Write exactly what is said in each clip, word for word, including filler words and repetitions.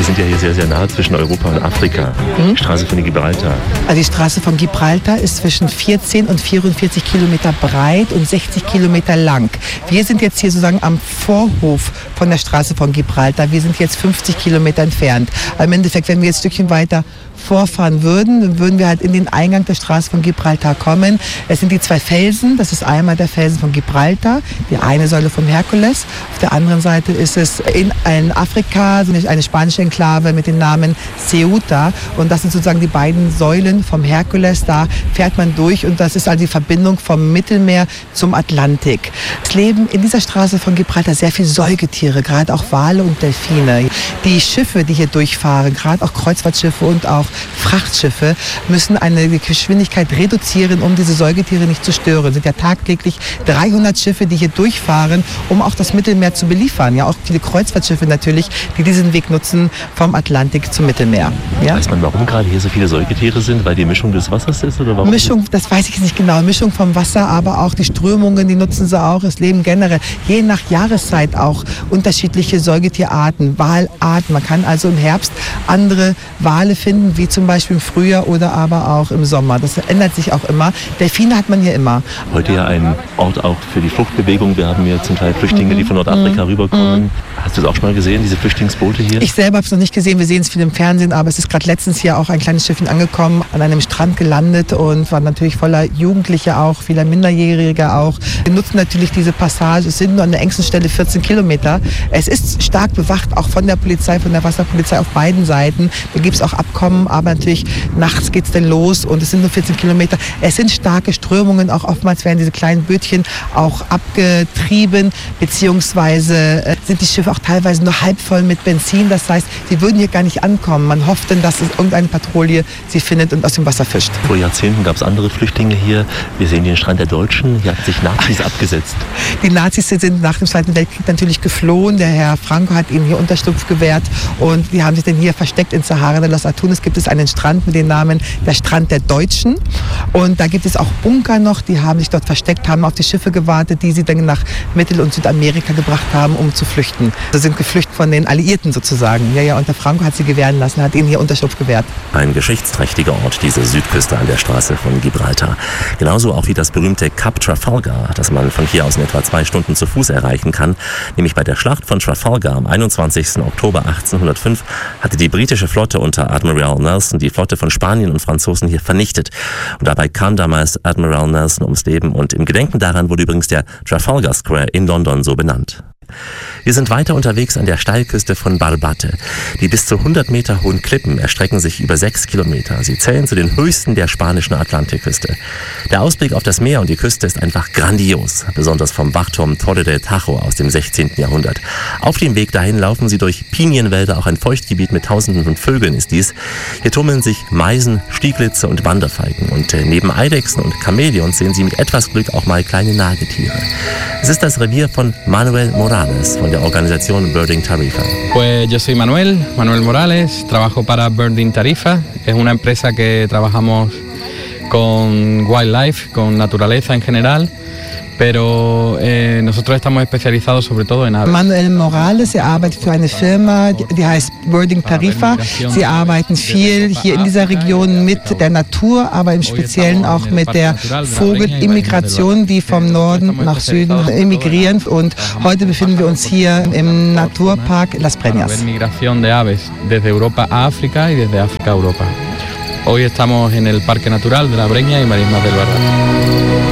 sind ja hier sehr, sehr nah zwischen Europa und Afrika. Mhm. Straße von Gibraltar. Also die Straße von Gibraltar ist zwischen vierzehn und vierundvierzig Kilometer breit und sechzig Kilometer lang. Wir sind jetzt hier sozusagen am Vorhof von der Straße von Gibraltar. Wir sind jetzt fünfzig Kilometer entfernt. Aber im Endeffekt, wenn wir jetzt ein Stückchen weiter vorfahren würden, dann würden wir halt in den Eingang der Straße von Gibraltar kommen. Es sind die zwei Felsen, das ist einmal der Felsen von Gibraltar, die eine Säule vom Herkules. Auf der anderen Seite ist es in, in Afrika eine spanische Enklave mit dem Namen Ceuta und das sind sozusagen die beiden Säulen vom Herkules. Da fährt man durch und das ist also die Verbindung vom Mittelmeer zum Atlantik. Es leben in dieser Straße von Gibraltar sehr viele Säugetiere, gerade auch Wale und Delfine. Die Schiffe, die hier durchfahren, gerade auch Kreuzfahrtschiffe und auch Frachtschiffe, müssen eine Geschwindigkeit reduzieren, um diese Säugetiere nicht zu stören. Es sind ja tagtäglich dreihundert Schiffe, die hier durchfahren, um auch das Mittelmeer zu beliefern. Ja, auch viele Kreuzfahrtschiffe natürlich, die diesen Weg nutzen vom Atlantik zum Mittelmeer. Ja? Weiß man, warum gerade hier so viele Säugetiere sind? Weil die Mischung des Wassers ist? Oder warum? Mischung, das weiß ich nicht genau. Mischung vom Wasser, aber auch die Strömungen, die nutzen sie auch. Es leben generell, je nach Jahreszeit auch unterschiedliche Säugetierarten, Walarten. Man kann also im Herbst andere Wale finden, wie zum Beispiel im Frühjahr oder aber auch im Sommer. Das ändert sich auch immer. Delfine hat man hier immer. Heute ja ein Ort auch für die Fluchtbewegung. Wir haben hier zum Teil Flüchtlinge, die von Nordafrika mhm. rüberkommen. Mhm. Hast du das auch schon mal gesehen, diese Flüchtlingsboote hier? Ich selber habe es noch nicht gesehen. Wir sehen es viel im Fernsehen, aber es ist gerade letztens hier auch ein kleines Schiffchen angekommen, an einem Strand gelandet und war natürlich voller Jugendliche auch, vieler Minderjährige auch. Wir nutzen natürlich diese Passage. Es sind nur an der engsten Stelle vierzehn Kilometer. Es ist stark bewacht, auch von der Polizei, von der Wasserpolizei auf beiden Seiten. Da gibt es auch Abkommen, aber natürlich nachts geht es dann los und es sind nur vierzehn Kilometer. Es sind starke Strömungen, auch oftmals werden diese kleinen Bötchen auch abgetrieben, beziehungsweise äh, sind die Schiffe auch teilweise nur halb voll mit Benzin. Das heißt, sie würden hier gar nicht ankommen. Man hofft dann, dass es irgendeine Patrouille sie findet und aus dem Wasser fischt. Vor Jahrzehnten gab es andere Flüchtlinge hier. Wir sehen den Strand der Deutschen. Hier hat sich Nazis abgesetzt. Die Nazis sind nach dem Zweiten Weltkrieg natürlich geflohen. Der Herr Franco hat ihnen hier Unterschlupf gewährt und die haben sich dann hier versteckt in Sahara de los Atunes. Gibt es einen Strand mit dem Namen der Strand der Deutschen und da gibt es auch Bunker noch, die haben sich dort versteckt, haben auf die Schiffe gewartet, die sie dann nach Mittel- und Südamerika gebracht haben, um zu flüchten. Sie sind geflüchtet von den Alliierten sozusagen. Ja, ja, und der Franco hat sie gewähren lassen, hat ihnen hier Unterschlupf gewährt. Ein geschichtsträchtiger Ort, diese Südküste an der Straße von Gibraltar. Genauso auch wie das berühmte Kap Trafalgar, das man von hier aus in etwa zwei Stunden zu Fuß erreichen kann. Nämlich bei der Schlacht von Trafalgar am einundzwanzigsten Oktober achtzehnhundertfünf hatte die britische Flotte unter Admiral Nelson die Flotte von Spanien und Franzosen hier vernichtet. Und dabei kam damals Admiral Nelson ums Leben und im Gedenken daran wurde übrigens der Trafalgar Square in London so benannt. Wir sind weiter unterwegs an der Steilküste von Barbate. Die bis zu hundert Meter hohen Klippen erstrecken sich über sechs Kilometer. Sie zählen zu den höchsten der spanischen Atlantikküste. Der Ausblick auf das Meer und die Küste ist einfach grandios, besonders vom Wachturm Torre del Tajo aus dem sechzehnten Jahrhundert. Auf dem Weg dahin laufen sie durch Pinienwälder, auch ein Feuchtgebiet mit Tausenden von Vögeln ist dies. Hier tummeln sich Meisen, Stieglitze und Wanderfalken. Und äh, neben Eidechsen und Chamäleons sehen sie mit etwas Glück auch mal kleine Nagetiere. Es ist das Revier von Manuel Morales von der Organisation Birding Tarifa. Pues yo soy Manuel, Manuel Morales, trabajo para Birding Tarifa. Es una empresa que trabajamos con wildlife, con naturaleza en general. Pero eh, nosotros estamos especializados sobre todo en aves. Manuel Morales, er arbeitet für eine Firma, die, die heißt Birding Tarifa. Sie arbeiten viel hier in dieser Region mit der Natur, aber im Speziellen auch mit der Vogelimmigration, die vom Norden nach Süden emigrieren. Und heute befinden wir uns hier im Naturpark Las Breñas. Migración de aves desde Europa a África y desde África a Europa. Hoy estamos en el Parque Natural de La Breña y Marismas del Barranco.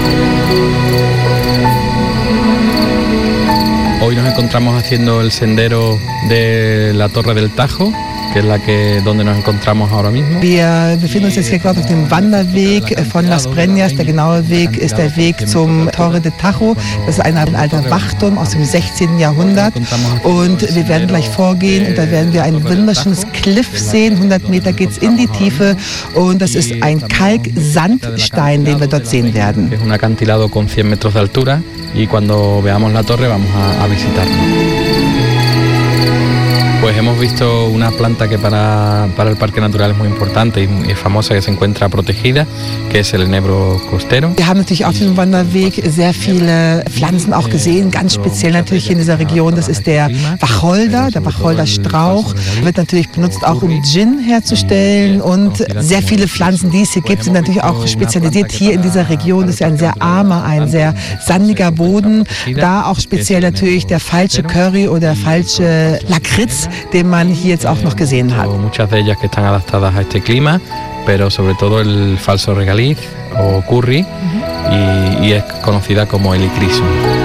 Hoy nos encontramos haciendo el sendero de la Torre del Tajo, que es la que donde nos encontramos ahora mismo. Wir befinden uns jetzt hier gerade auf dem Wanderweg von Las Breñas. Der genaue Weg ist der Weg zum Torre del Tajo. Das ist ein alter Wachturm aus dem sechzehnten Jahrhundert. Und wir werden gleich vorgehen und da werden wir ein wunderschönes Cliff sehen. hundert Meter geht es in die Tiefe und das ist ein Kalksandstein, den wir dort sehen werden. Es un acantilado con cien metros de altura y cuando veamos la torre vamos a, a visitarlo. Pues hemos visto una planta que para, para el Parque Natural es muy importante y es famosa, que se encuentra protegida, que es el enebro costero. Wir haben natürlich auf diesem Wanderweg sehr viele Pflanzen auch gesehen, ganz speziell natürlich in dieser Region. Das ist der Wacholder, der Wacholderstrauch, wird natürlich benutzt auch um Gin herzustellen und sehr viele Pflanzen, die es hier gibt, sind natürlich auch spezialisiert hier in dieser Region. Das ist ja ein sehr armer, ein sehr sandiger Boden. Da auch speziell natürlich der falsche Curry oder der falsche Lakritz, den man hier jetzt auch noch gesehen hat. Muchas de ellas que están adaptadas a este clima, pero sobre todo el falso regaliz o curry y, y es conocida como helichrysum.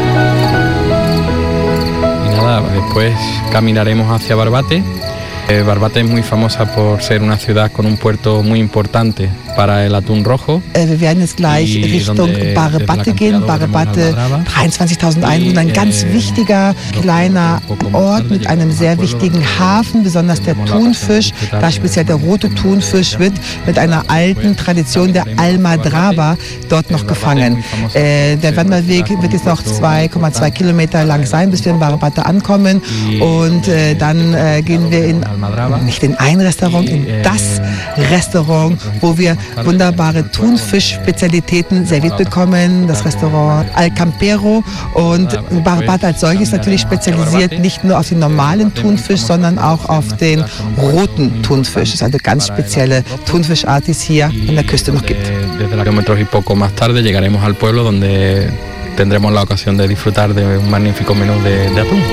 Y nada, después caminaremos hacia Barbate. Eh, Barbate es muy famosa por ser una ciudad con un puerto muy importante para el atún rojo. Äh, wir werden jetzt gleich Richtung Barbate gehen. Barbate, dreiundzwanzigtausend Einwohner, ein ganz wichtiger kleiner Ort mit einem sehr wichtigen Hafen, besonders der Thunfisch. Da speziell der rote Thunfisch wird mit einer alten Tradition der Almadraba dort noch gefangen. Äh, der Wanderweg wird jetzt noch zwei Komma zwei Kilometer lang sein, bis wir in Barbate ankommen. Und äh, dann äh, gehen wir in, nicht in ein Restaurant, in das Restaurant, wo wir wunderbare Thunfisch-Spezialitäten serviert bekommen, das Restaurant Al Campero. Und Barbate als solches natürlich spezialisiert nicht nur auf den normalen Thunfisch, sondern auch auf den roten Thunfisch. Das ist eine ganz spezielle Thunfischart, die es hier an der Küste noch gibt. Kilómetros y poco más tarde llegaremos al pueblo donde tendremos la ocasión de disfrutar de un magnífico menú de, de atún.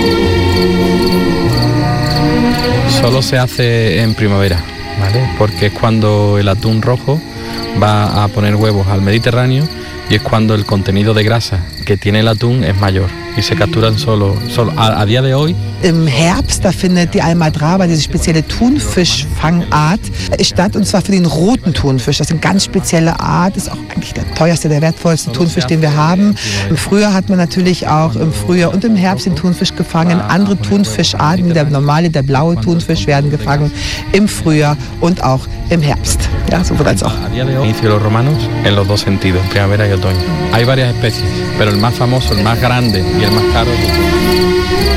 Solo se hace en primavera, ¿vale? Porque es cuando el atún rojo va a poner huevos al Mediterráneo y es cuando el contenido de grasa que tiene el atún es mayor y se capturan solo, solo a, a día de hoy. Im Herbst, da findet die Almadraba, diese spezielle Thunfischfangart, statt, und zwar für den roten Thunfisch. Das ist eine ganz spezielle Art, ist auch eigentlich der teuerste, der wertvollste Thunfisch, den wir haben. Im Frühjahr hat man natürlich auch im Frühjahr und im Herbst den Thunfisch gefangen. Andere Thunfischarten, der normale, der blaue Thunfisch, werden gefangen im Frühjahr und auch im Herbst. Ja, sowohl als auch. Inicio de los romanos en los dos sentidos, primavera y otoño. Hay varias especies, pero el más famoso, el más grande y el más caro es el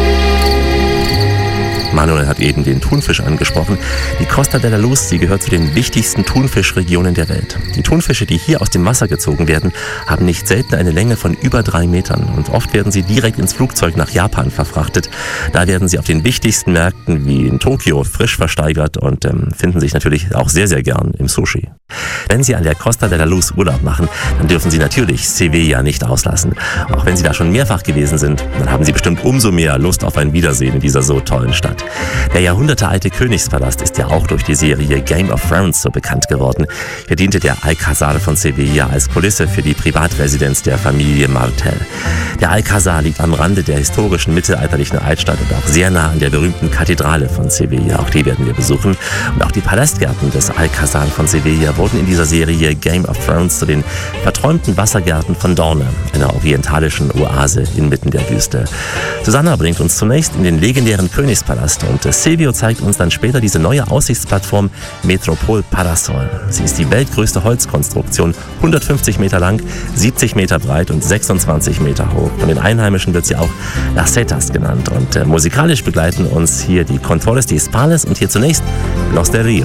Manuel hat eben den Thunfisch angesprochen. Die Costa de la Luz, sie gehört zu den wichtigsten Thunfischregionen der Welt. Die Thunfische, die hier aus dem Wasser gezogen werden, haben nicht selten eine Länge von über drei Metern. Und oft werden sie direkt ins Flugzeug nach Japan verfrachtet. Da werden sie auf den wichtigsten Märkten wie in Tokio frisch versteigert und ähm, finden sich natürlich auch sehr, sehr gern im Sushi. Wenn Sie an der Costa de la Luz Urlaub machen, dann dürfen Sie natürlich Sevilla nicht auslassen. Auch wenn Sie da schon mehrfach gewesen sind, dann haben Sie bestimmt umso mehr Lust auf ein Wiedersehen in dieser so tollen Stadt. Der jahrhundertealte Königspalast ist ja auch durch die Serie Game of Thrones so bekannt geworden. Hier diente der Alcázar von Sevilla als Kulisse für die Privatresidenz der Familie Martel. Der Alcázar liegt am Rande der historischen mittelalterlichen Altstadt und auch sehr nah an der berühmten Kathedrale von Sevilla. Auch die werden wir besuchen. Und auch die Palastgärten des Alcázar von Sevilla wurden in dieser Serie Game of Thrones zu den verträumten Wassergärten von Dorne, einer orientalischen Oase inmitten der Wüste. Susanna bringt uns zunächst in den legendären Königspalast und Silvio zeigt uns dann später diese neue Aussichtsplattform Metropol Parasol. Sie ist die weltgrößte Holzkonstruktion, hundertfünfzig Meter lang, siebzig Meter breit und sechsundzwanzig Meter hoch. Von den Einheimischen wird sie auch Las Setas genannt. Und äh, musikalisch begleiten uns hier die Contores de Hispales und hier zunächst Los del Rio.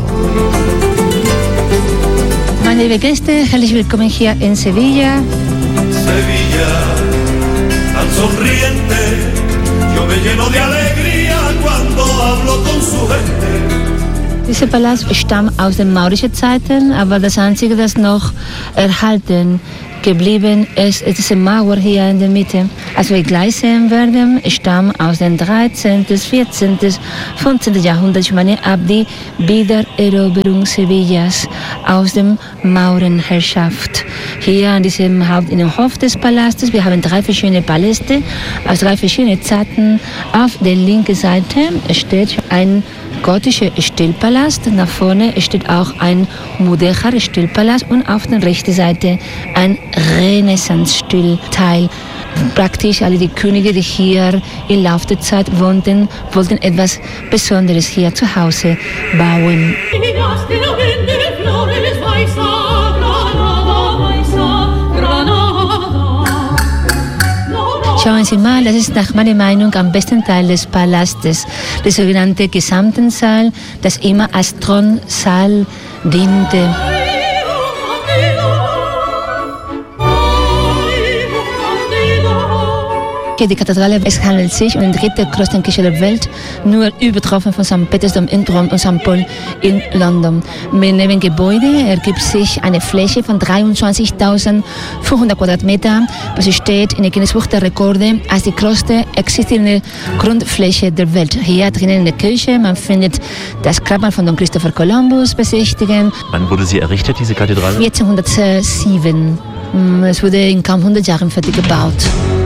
Meine lieben Gäste, herzlich willkommen hier in Sevilla. Sevilla, tan sonriente, yo me lleno de alegría cuando hablo con su gente. Dieser Palast stammt aus den maurischen Zeiten, aber das Einzige, das noch erhalten geblieben ist, ist diese Mauer hier in der Mitte. Als wir gleich sehen werden, stammt aus dem dreizehnten, vierzehnten, fünfzehnten Jahrhundert, ich meine, ab die Wiedereroberung Sevillas aus dem Maurenherrschaft. Hier an diesem Hauptinnenhof des Palastes, wir haben drei verschiedene Paläste aus drei verschiedenen Zeiten. Auf der linken Seite steht ein gotischer Stilpalast, nach vorne steht auch ein Mudéjar Stilpalast und auf der rechten Seite ein Renaissance-Stilteil. Praktisch alle die Könige, die hier im Laufe der Zeit wohnten, wollten etwas Besonderes hier zu Hause bauen. Schauen Sie mal, das ist nach meiner Meinung am besten Teil des Palastes, der sogenannte Gesamtensaal, das immer als Thronsaal diente. Die Kathedrale, es handelt sich um die dritte größte Kirche der Welt, nur übertroffen von Sankt Petersdom in Rom und Sankt Paul in London. Mit dem Gebäude ergibt sich eine Fläche von dreiundzwanzigtausendfünfhundert Quadratmeter, was steht in der Guinness-Buch der Rekorde als die größte existierende Grundfläche der Welt. Hier drinnen in der Kirche, man findet das Grabmal von Don Christopher Columbus besichtigen. Wann wurde sie errichtet, diese Kathedrale? vierzehnhundertsieben. Es wurde in kaum hundert Jahren fertig gebaut.